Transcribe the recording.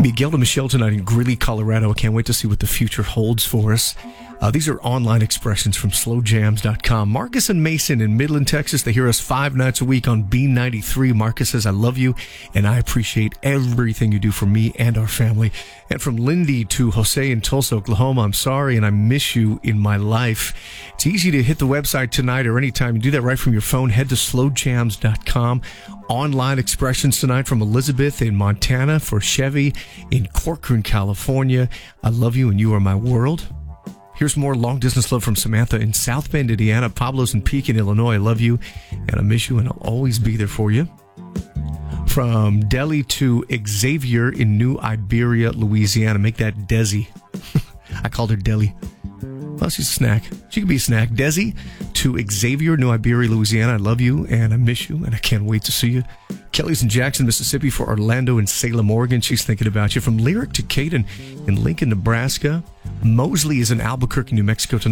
Miguel and Michelle tonight in Greeley, Colorado. I can't wait to see what the future holds for us. These are online expressions from slowjams.com. Marcus and Mason in Midland, Texas. They hear us 5 nights a week on B93. Marcus says, I love you, and I appreciate everything you do for me and our family. And from Lindy to Jose in Tulsa, Oklahoma, I'm sorry, and I miss you in my life. It's easy to hit the website tonight or anytime. You do that right from your phone. Head to slowjams.com. Online expressions tonight from Elizabeth in Montana, for Chevy in Corcoran, California. I love you, and you are my world. Here's more long-distance love from Samantha in South Bend, Indiana. Pablo's in Pekin, Illinois. I love you, and I miss you, and I'll always be there for you. From Delhi to Xavier in New Iberia, Louisiana. Make that Desi. I called her Deli. Well, she's a snack. She could be a snack. Desi to Xavier, New Iberia, Louisiana. I love you, and I miss you, and I can't wait to see you. Kelly's in Jackson, Mississippi, for Orlando and Salem, Oregon. She's thinking about you. From Lyric to Kate in Lincoln, Nebraska. Mosley is in Albuquerque, New Mexico tonight.